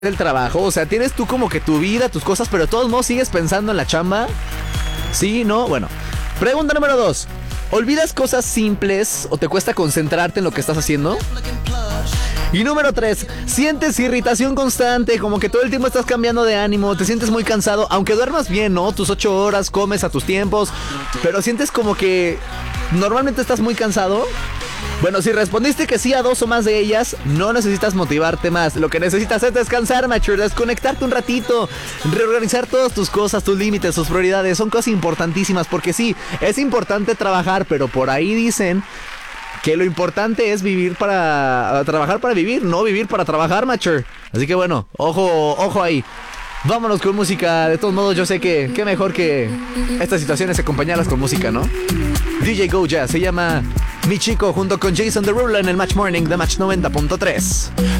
el trabajo? O sea, tienes tú como que tu vida, tus cosas, pero de todos modos sigues pensando en la chamba. ¿Sí? ¿No? Bueno. Pregunta número 2. ¿Olvidas cosas simples o te cuesta concentrarte en lo que estás haciendo? Y número 3, ¿sientes irritación constante? Como que todo el tiempo estás cambiando de ánimo, te sientes muy cansado, aunque duermas bien, ¿no? Tus 8 horas, comes a tus tiempos, pero sientes como que normalmente estás muy cansado. Bueno, si respondiste que sí a 2 o más de ellas, no necesitas motivarte más. Lo que necesitas es descansar, macho, desconectarte un ratito, reorganizar todas tus cosas, tus límites, tus prioridades. Son cosas importantísimas porque sí, es importante trabajar, pero por ahí dicen que lo importante es vivir para trabajar para vivir, no vivir para trabajar, macho. Así que bueno, ojo ahí. Vámonos con música. De todos modos, yo sé que qué mejor que estas situaciones acompañarlas con música, ¿no? DJ Goya se llama Mi Chico junto con Jason Derulo en el Match Morning de Match 90.3.